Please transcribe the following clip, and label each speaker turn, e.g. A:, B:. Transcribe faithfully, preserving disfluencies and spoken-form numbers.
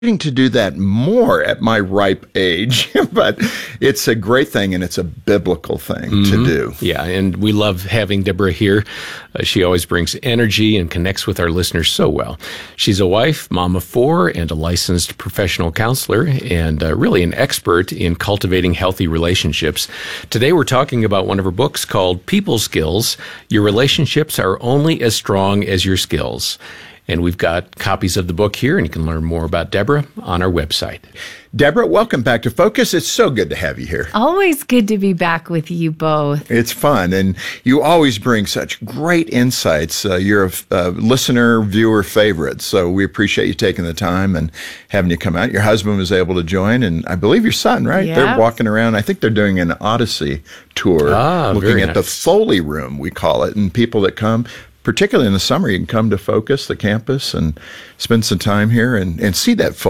A: to do that more at my ripe age, but it's a great thing and it's a biblical thing mm-hmm. to do.
B: Yeah, and we love having Deborah here. Uh, she always brings energy and connects with our listeners so well. She's a wife, mom of four, and a licensed professional counselor, and uh, really an expert in cultivating healthy relationships. Today we're talking about one of her books called People Skills. Your relationships are only as strong as your skills. And we've got copies of the book here, and you can learn more about Deborah on our website.
A: Deborah, welcome back to Focus. It's so good to have you here.
C: Always good to be back with you both.
A: It's fun, and you always bring such great insights. Uh, you're a, a listener, viewer favorite, so we appreciate you taking the time and having you come out. Your husband was able to join, and I believe your son, right?
C: Yeah.
A: They're walking around. I think they're doing an Odyssey tour,
B: ah,
A: looking at
B: nice.
A: the Foley Room, we call it, and people that come, particularly in the summer, you can come to Focus, the campus, and spend some time here and, and see that